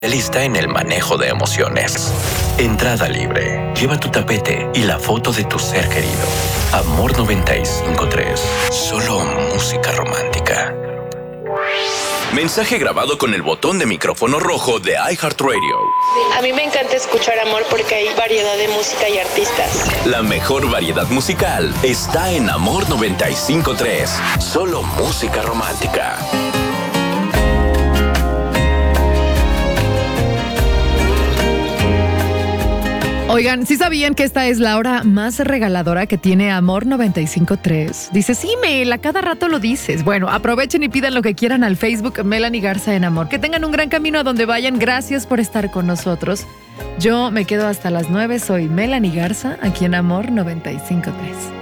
Lista en el manejo de emociones. Entrada libre. Lleva tu tapete y la foto de tu ser querido. Amor 95.3. Solo música romántica. Mensaje grabado con el botón de micrófono rojo de iHeartRadio. A mí me encanta escuchar Amor porque hay variedad de música y artistas. La mejor variedad musical está en Amor 95.3. Solo música romántica. Oigan, ¿sí sabían que esta es la hora más regaladora que tiene Amor 95.3? Dice, sí, Mel, a cada rato lo dices. Bueno, aprovechen y pidan lo que quieran al Facebook Melanie Garza en Amor. Que tengan un gran camino a donde vayan. Gracias por estar con nosotros. Yo me quedo hasta las 9. Soy Melanie Garza, aquí en Amor 95.3.